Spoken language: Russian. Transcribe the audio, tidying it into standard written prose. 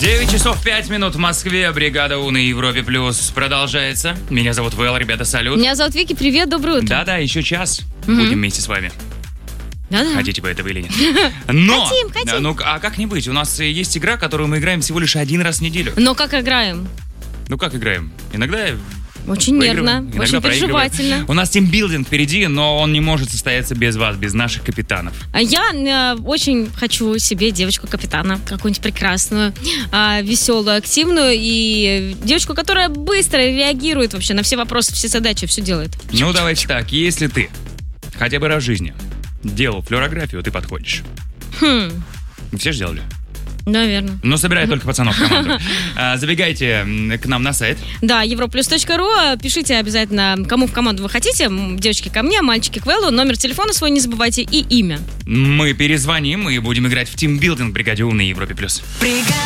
9 часов 5 минут в Москве. Бригада У на Европе Плюс продолжается. Меня зовут Вэл, ребята, салют. Меня зовут Вики, привет, доброе утро. Да-да, еще час. Будем вместе с вами. Да-да. Хотите вы этого или нет? Но, Хотим. ну, а как не быть? У нас есть игра, которую мы играем всего лишь один раз в неделю. Но как играем? Ну, как играем? Иногда Очень нервно, иногда очень проигрываем. переживательно. У нас тимбилдинг впереди, но он не может состояться без вас, без наших капитанов. А я очень хочу себе девочку-капитана, какую-нибудь прекрасную, веселую, активную и девочку, которая быстро реагирует вообще на все вопросы, все задачи, все делает. Ну, давайте так, если ты хотя бы раз в жизни делал флюорографию, ты подходишь. Все же делали? Наверное. Но собирай только пацанов в команду. Забегайте к нам на сайт. Да, europlus.ru. Пишите обязательно, кому в команду вы хотите. Девочки ко мне, мальчики к Вэллу. Номер телефона свой не забывайте и имя. Мы перезвоним и будем играть в тимбилдинг в бригаде У на Европе Плюс.